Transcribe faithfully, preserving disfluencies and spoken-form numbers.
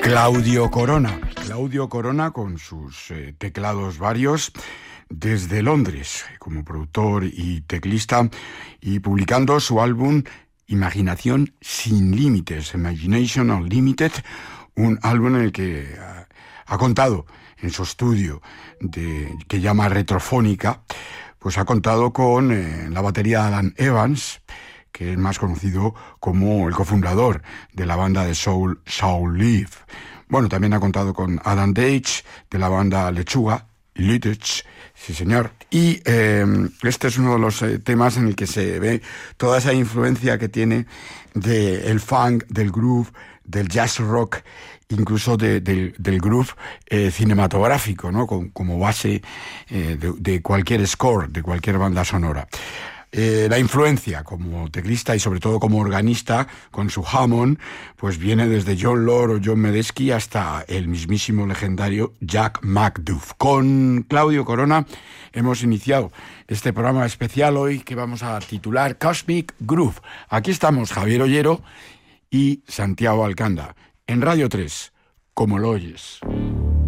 Claudio Corona. Claudio Corona con sus eh, teclados varios desde Londres como productor y teclista y publicando su álbum Imaginación sin límites, Imagination Unlimited, un álbum en el que ha, ha contado en su estudio de, que llama Retrofónica, pues ha contado con eh, la batería de Alan Evans, que es más conocido como el cofundador de la banda de soul Soul Leaf. Bueno, también ha contado con Adam Dage, de la banda Lechuga, Littich, sí señor. Y eh, este es uno de los eh, temas en el que se ve toda esa influencia que tiene del funk, del groove, del jazz rock, incluso de, de, del groove eh, cinematográfico, ¿no? Como, como base eh, de, de cualquier score, de cualquier banda sonora. Eh, la influencia como teclista y sobre todo como organista con su Hammond pues viene desde John Lord o John Medeski hasta el mismísimo legendario Jack McDuff. Con Claudio Corona hemos iniciado este programa especial hoy que vamos a titular Cosmic Groove. Aquí estamos Javier Ollero y Santiago Alcanda en Radio tres, como lo oyes.